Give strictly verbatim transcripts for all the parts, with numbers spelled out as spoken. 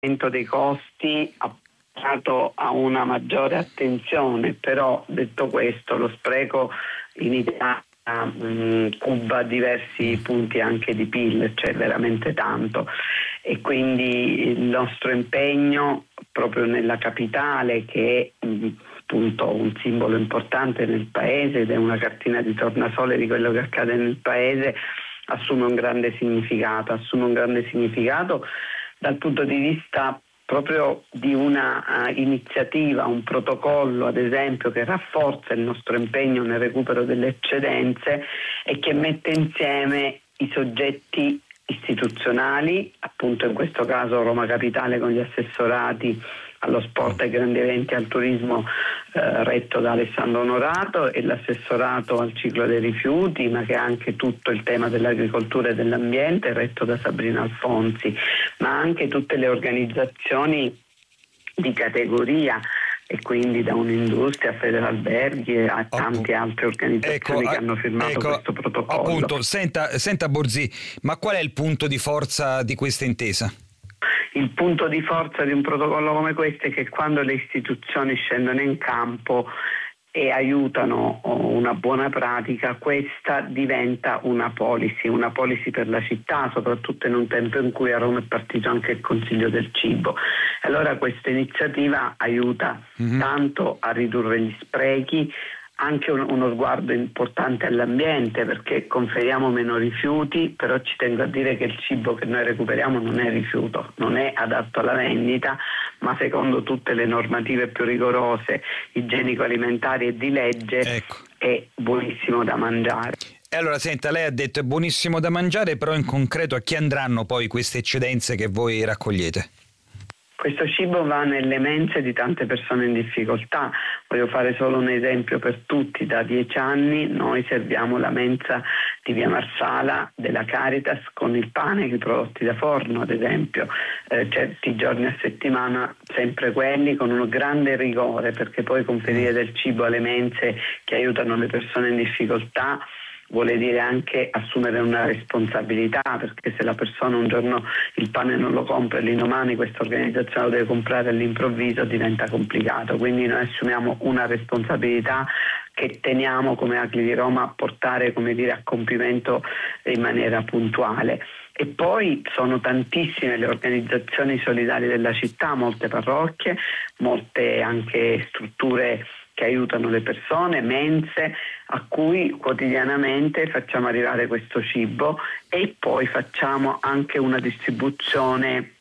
l'aumento dei costi ha portato a una maggiore attenzione, però detto questo lo spreco in Italia mh, cuba diversi punti anche di P I L, cioè veramente tanto, e quindi il nostro impegno proprio nella capitale, che è mh, appunto un simbolo importante nel paese ed è una cartina di tornasole di quello che accade nel paese, assume un grande significato, assume un grande significato dal punto di vista proprio di una uh, iniziativa, un protocollo ad esempio che rafforza il nostro impegno nel recupero delle eccedenze e che mette insieme i soggetti istituzionali, appunto in questo caso Roma Capitale con gli assessorati allo sport, ai grandi eventi e al turismo eh, retto da Alessandro Onorato, e l'assessorato al ciclo dei rifiuti, ma che ha anche tutto il tema dell'agricoltura e dell'ambiente retto da Sabrina Alfonsi, ma anche tutte le organizzazioni di categoria, e quindi da Un'Industria a Federalberghi e a tante altre organizzazioni ecco, che hanno firmato ecco, questo protocollo. Appunto, senta, senta Borzì, ma qual è il punto di forza di questa intesa? Il punto di forza di un protocollo come questo è che quando le istituzioni scendono in campo e aiutano una buona pratica, questa diventa una policy, una policy per la città, soprattutto in un tempo in cui a Roma è partito anche il Consiglio del Cibo. Allora questa iniziativa aiuta mm-hmm. tanto a ridurre gli sprechi, anche uno sguardo importante all'ambiente, perché conferiamo meno rifiuti, però ci tengo a dire che il cibo che noi recuperiamo non è rifiuto, non è adatto alla vendita, ma secondo tutte le normative più rigorose igienico-alimentari e di legge ecco. è buonissimo da mangiare. E allora senta, lei ha detto è buonissimo da mangiare, però in concreto a chi andranno poi queste eccedenze che voi raccogliete? Questo cibo va nelle mense di tante persone in difficoltà. Voglio fare solo un esempio per tutti. Da dieci anni noi serviamo la mensa di Via Marsala della Caritas con il pane e i prodotti da forno, ad esempio, eh, certi giorni a settimana, sempre quelli, con un grande rigore, perché poi conferire del cibo alle mense che aiutano le persone in difficoltà vuole dire anche assumere una responsabilità, perché se la persona un giorno il pane non lo compra e l'indomani questa organizzazione lo deve comprare all'improvviso, diventa complicato. Quindi noi assumiamo una responsabilità che teniamo come A C L I di Roma a portare, come dire, a compimento in maniera puntuale. E poi sono tantissime le organizzazioni solidali della città, molte parrocchie, molte anche strutture che aiutano le persone, mense, a cui quotidianamente facciamo arrivare questo cibo, e poi facciamo anche una distribuzione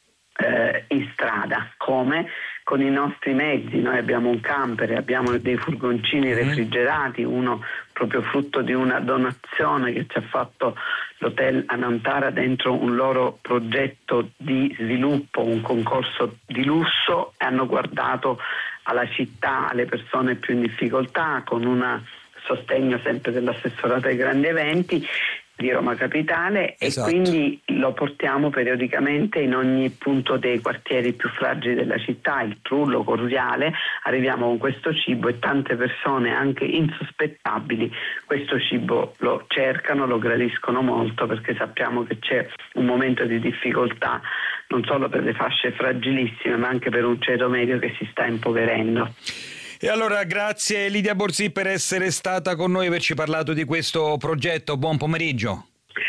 eh, in strada, come con i nostri mezzi. Noi abbiamo un camper, abbiamo dei furgoncini refrigerati, uno proprio frutto di una donazione che ci ha fatto l'hotel Anantara dentro un loro progetto di sviluppo, un concorso di lusso, e hanno guardato alla città, alle persone più in difficoltà, con un sostegno sempre dell'assessorato ai grandi eventi di Roma Capitale, esatto. E quindi lo portiamo periodicamente in ogni punto dei quartieri più fragili della città, il Trullo, Corviale, arriviamo con questo cibo e tante persone anche insospettabili questo cibo lo cercano, lo gradiscono molto, perché sappiamo che c'è un momento di difficoltà non solo per le fasce fragilissime, ma anche per un ceto medio che si sta impoverendo. E allora grazie Lidia Borzì per essere stata con noi, averci parlato di questo progetto. Buon pomeriggio.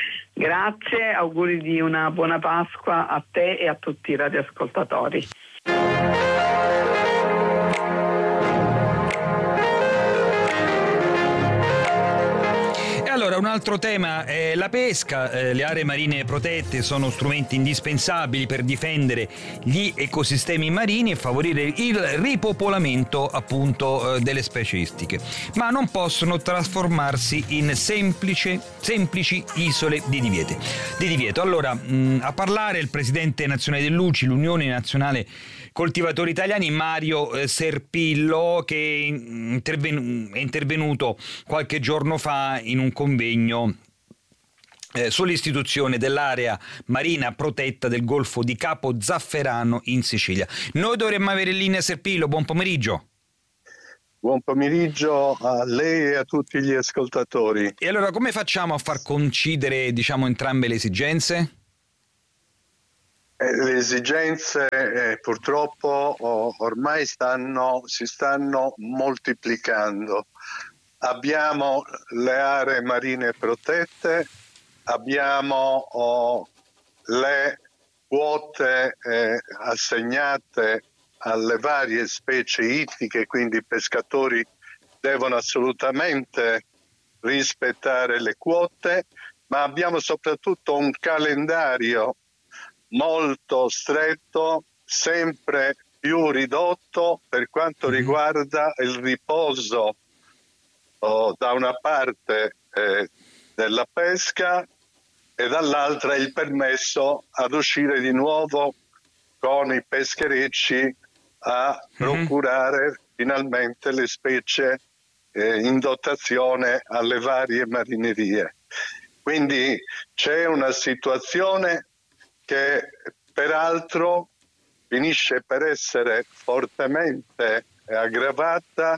Grazie, auguri di una buona Pasqua a te e a tutti i radioascoltatori. Allora, un altro tema è la pesca. Eh, le aree marine protette sono strumenti indispensabili per difendere gli ecosistemi marini e favorire il ripopolamento appunto eh, delle specie istiche, ma non possono trasformarsi in semplice, semplici isole di, diviete, di divieto. Allora, mh, a parlare il presidente nazionale dell'U C I, l'Unione Nazionale Coltivatori Italiani, Mario eh, Serpillo, che interven- è intervenuto qualche giorno fa in un convegno eh, sull'istituzione dell'area marina protetta del Golfo di Capo Zafferano in Sicilia. Noi dovremmo avere in linea Serpillo. Buon pomeriggio. Buon pomeriggio a lei e a tutti gli ascoltatori. E allora come facciamo a far coincidere, diciamo, entrambe le esigenze? Eh, le esigenze eh, purtroppo oh, ormai stanno, si stanno moltiplicando. Abbiamo le aree marine protette, abbiamo oh, le quote eh, assegnate alle varie specie ittiche, quindi i pescatori devono assolutamente rispettare le quote, ma abbiamo soprattutto un calendario molto stretto, sempre più ridotto per quanto riguarda il riposo oh, da una parte eh, della pesca e dall'altra il permesso ad uscire di nuovo con i pescherecci a procurare mm-hmm. finalmente le specie eh, in dotazione alle varie marinerie. Quindi c'è una situazione che peraltro finisce per essere fortemente aggravata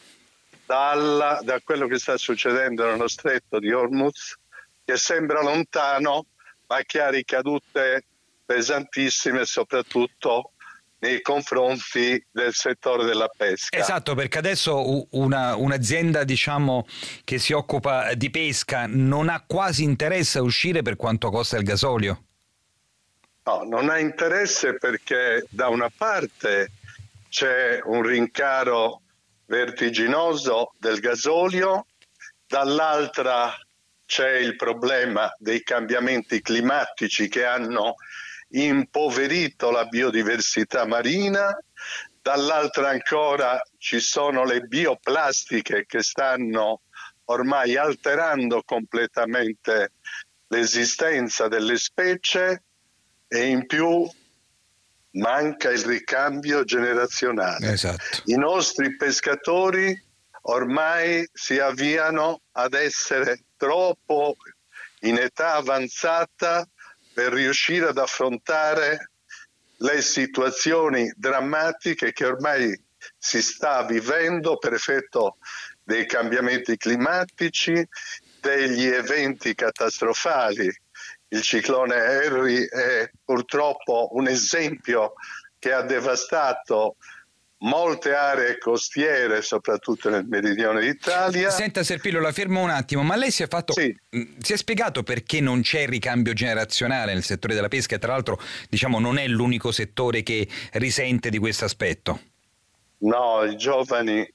dalla, da quello che sta succedendo nello stretto di Hormuz, che sembra lontano, ma che ha ricadute pesantissime soprattutto nei confronti del settore della pesca. Esatto, perché adesso una, un'azienda diciamo che si occupa di pesca non ha quasi interesse a uscire per quanto costa il gasolio. No, non ha interesse perché da una parte c'è un rincaro vertiginoso del gasolio, dall'altra c'è il problema dei cambiamenti climatici che hanno impoverito la biodiversità marina, dall'altra ancora ci sono le bioplastiche che stanno ormai alterando completamente l'esistenza delle specie e in più manca il ricambio generazionale. Esatto. I nostri pescatori ormai si avviano ad essere troppo in età avanzata per riuscire ad affrontare le situazioni drammatiche che ormai si sta vivendo per effetto dei cambiamenti climatici, degli eventi catastrofali. Il ciclone Harry è purtroppo un esempio che ha devastato molte aree costiere, soprattutto nel meridione d'Italia. Senta Serpillo, la fermo un attimo, ma lei si è fatto sì. si è spiegato perché non c'è il ricambio generazionale nel settore della pesca e tra l'altro diciamo non è l'unico settore che risente di questo aspetto? No, i giovani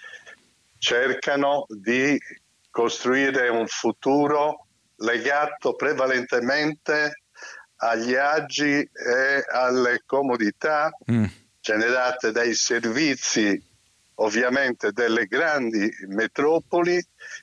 cercano di costruire un futuro legato prevalentemente agli agi e alle comodità mm. generate dai servizi ovviamente delle grandi metropoli,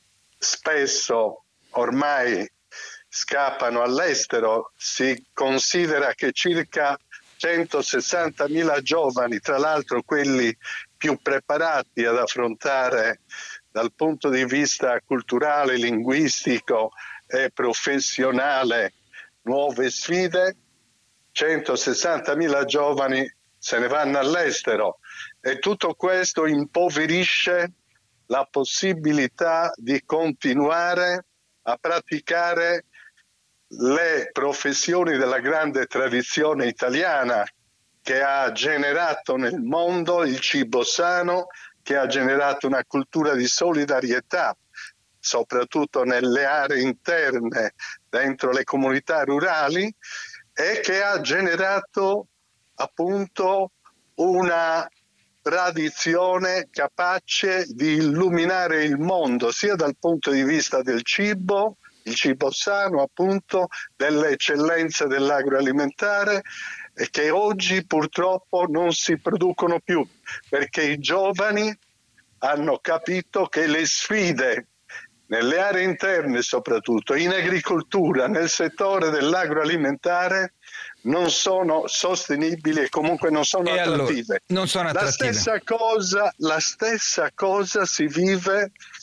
spesso ormai scappano all'estero. Si considera che circa centosessantamila giovani, tra l'altro quelli più preparati ad affrontare dal punto di vista culturale, linguistico e professionale nuove sfide, centosessantamila giovani se ne vanno all'estero e tutto questo impoverisce la possibilità di continuare a praticare le professioni della grande tradizione italiana che ha generato nel mondo il cibo sano, che ha generato una cultura di solidarietà, soprattutto nelle aree interne, dentro le comunità rurali, e che ha generato appunto una tradizione capace di illuminare il mondo, sia dal punto di vista del cibo, il cibo sano appunto, delle eccellenze dell'agroalimentare, e che oggi purtroppo non si producono più, perché i giovani hanno capito che le sfide nelle aree interne, soprattutto in agricoltura, nel settore dell'agroalimentare, non sono sostenibili e comunque non sono e attrattive. Allora, non sono attrattive. La stessa cosa, la stessa cosa si vive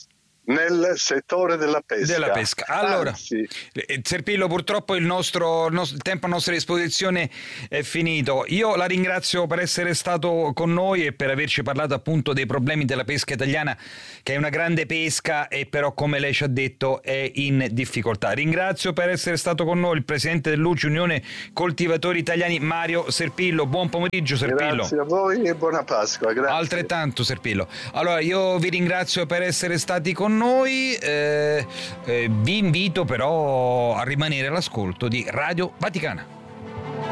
nel settore della pesca. Della pesca. Allora, Anzi, Serpillo, purtroppo il nostro, il nostro il tempo a nostra disposizione è finito. Io la ringrazio per essere stato con noi e per averci parlato appunto dei problemi della pesca italiana, che è una grande pesca e però, come lei ci ha detto, è in difficoltà. Ringrazio per essere stato con noi il presidente dell'U C I, Unione Coltivatori Italiani, Mario Serpillo. Buon pomeriggio, Serpillo. grazie a voi e buona Pasqua. Grazie. Altrettanto, Serpillo. Allora, io vi ringrazio per essere stati con noi, eh, eh, vi invito però a rimanere all'ascolto di Radio Vaticana.